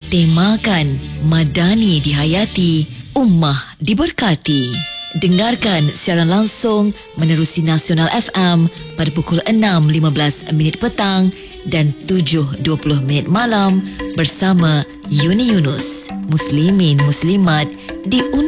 Temakan Madani dihayati, Ummah diberkati. Dengarkan siaran langsung menerusi Nasional FM pada pukul 6.15 petang dan 7.20 malam bersama Yuni Yunus. Muslimin Muslimat diundang